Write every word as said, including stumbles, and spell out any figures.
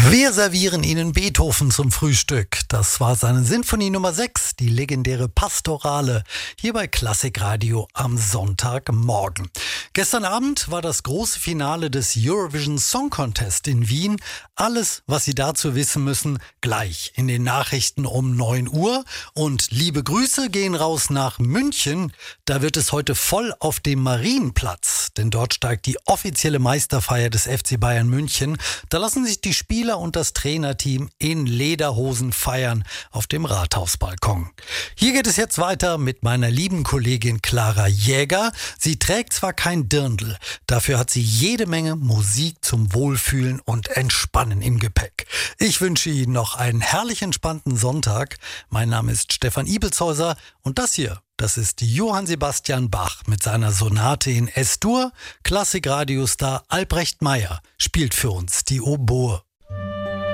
Wir servieren Ihnen Beethoven zum Frühstück. Das war seine Sinfonie Nummer sechs, die legendäre Pastorale, hier bei Klassikradio am Sonntagmorgen. Gestern Abend war das große Finale des Eurovision Song Contest in Wien. Alles, was Sie dazu wissen müssen, gleich in den Nachrichten um neun Uhr. Und liebe Grüße gehen raus nach München. Da wird es heute voll auf dem Marienplatz, denn dort steigt die offizielle Meisterfeier des F C Bayern München. Da lassen sich die Spieler und das Trainerteam in Lederhosen feiern auf dem Rathausbalkon. Hier geht es jetzt weiter mit meiner lieben Kollegin Clara Jäger. Sie trägt zwar kein Dirndl, dafür hat sie jede Menge Musik zum Wohlfühlen und Entspannen im Gepäck. Ich wünsche Ihnen noch einen herrlich entspannten Sonntag. Mein Name ist Stefan Ibelshäuser und das hier, das ist Johann Sebastian Bach mit seiner Sonate in Es-Dur. Klassikradiostar Albrecht Meyer spielt für uns die Oboe.